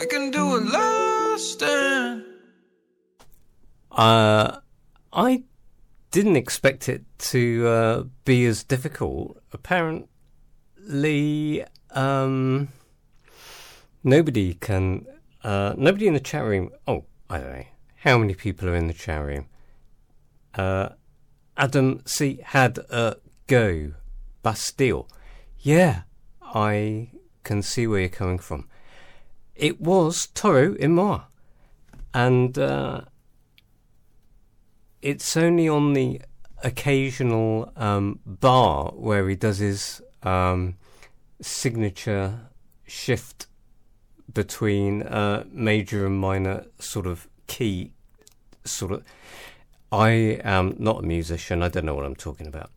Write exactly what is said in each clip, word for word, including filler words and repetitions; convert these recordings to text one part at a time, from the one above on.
We can do it lasting. Uh, I didn't expect it to uh, be as difficult. Apparently, um, nobody can. Uh, nobody in the chat room. Oh, I don't know how many people are in the chat room. Uh, Adam C had a go. Bastille. Yeah, I can see where you're coming from. It was Toro y Moi, and uh, it's only on the occasional um, bar where he does his um, signature shift between uh, major and minor sort of key sort of. I am not a musician. I don't know what I'm talking about.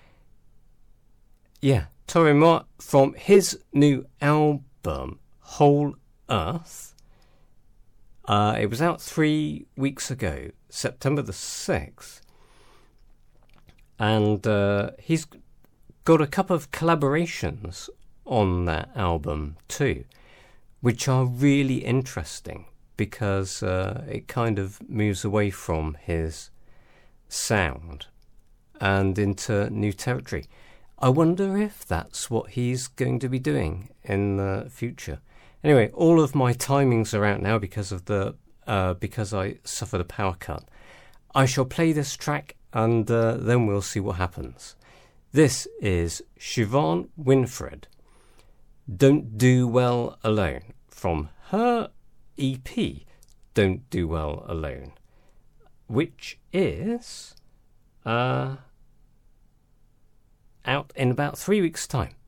Yeah, Toro y Moi from his new album, Whole Earth. Uh, it was out three weeks ago, September the sixth. And uh, he's got a couple of collaborations on that album too, which are really interesting because uh, it kind of moves away from his sound and into new territory. I wonder if that's what he's going to be doing in the future. Anyway, all of my timings are out now because of the uh, because I suffered a power cut. I shall play this track and uh, then we'll see what happens. This is Siobhan Winfred, Don't Do Well Alone, from her E P, Don't Do Well Alone, which is uh, out in about three weeks' time.